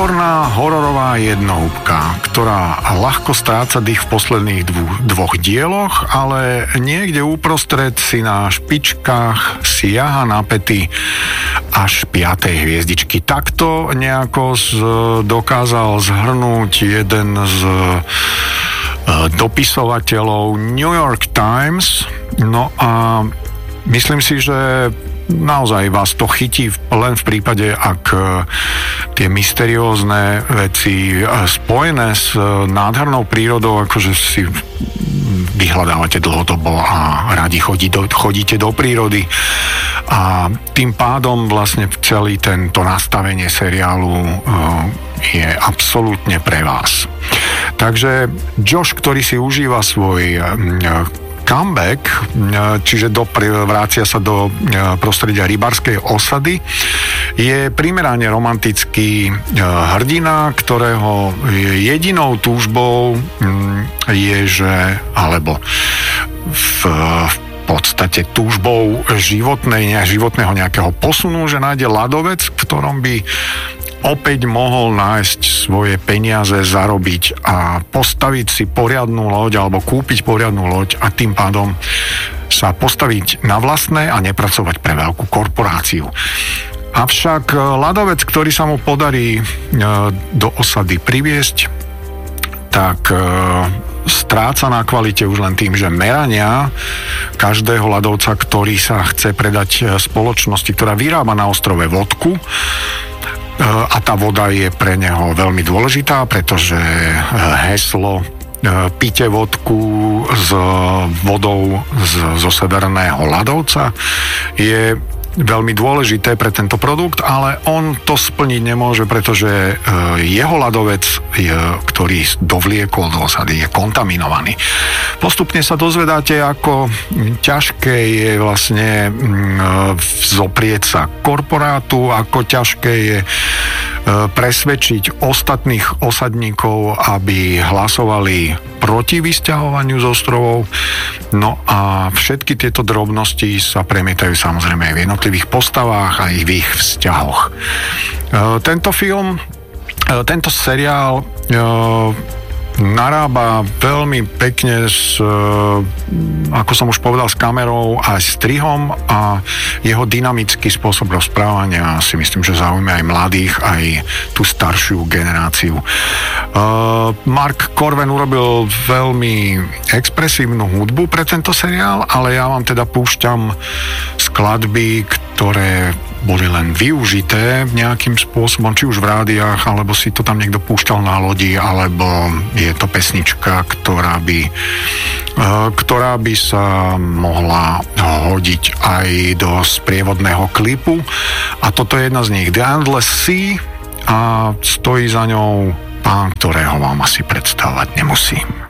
výborná hororová jednohúbka, ktorá ľahko stráca dých v posledných dvoch dieloch, ale niekde uprostred si na špičkách siaha na päty až 5. hviezdičky. Takto nejako dokázal zhrnúť jeden z dopisovateľov New York Times. No a myslím si, že naozaj vás to chytí len v prípade, ak tie mysteriózne veci spojené s nádhernou prírodou, akože si vyhľadávate dlhodobo a radi chodíte do prírody a tým pádom vlastne celý tento nastavenie seriálu je absolútne pre vás. Takže Josh, ktorý si užíva svoj comeback, čiže vrácia sa do prostredia rybárskej osady, je primerane romantický hrdina, ktorého jedinou túžbou je, že alebo v podstate túžbou životného nejakého posunu, že nájde ľadovec, v ktorom by opäť mohol nájsť svoje peniaze, zarobiť a postaviť si poriadnu loď alebo kúpiť poriadnu loď a tým pádom sa postaviť na vlastné a nepracovať pre veľkú korporáciu. Avšak ľadovec, ktorý sa mu podarí do osady priviesť, tak stráca na kvalite už len tým, že merania každého ľadovca, ktorý sa chce predať spoločnosti, ktorá vyrába na ostrove vodku, a tá voda je pre neho veľmi dôležitá, pretože heslo pite vodku s vodou zo severného ľadovca je veľmi dôležité pre tento produkt, ale on to splniť nemôže, pretože jeho ľadovec, ktorý dovliekol do osady, je kontaminovaný. Postupne sa dozvedáte, ako ťažké je vlastne zoprieť sa korporátu, ako ťažké je presvedčiť ostatných osadníkov, aby hlasovali proti vysťahovaniu z ostrovov. No a všetky tieto drobnosti sa premietajú samozrejme aj v jednotlivých postavách a v ich vzťahoch. Tento seriál narába veľmi pekne ako som už povedal, s kamerou a strihom a jeho dynamický spôsob rozprávania si myslím, že zaujíma aj mladých, aj tú staršiu generáciu. Mark Corven urobil veľmi expresívnu hudbu pre tento seriál, ale ja vám teda púšťam skladby, ktoré boli len využité nejakým spôsobom, či už v rádiách, alebo si to tam niekto púšťal na lodi, alebo je to pesnička, ktorá by sa mohla hodiť aj do sprievodného klipu. A toto je jedna z nich. The Endless Sea a stojí za ňou pán, ktorého vám asi predstavovať nemusím.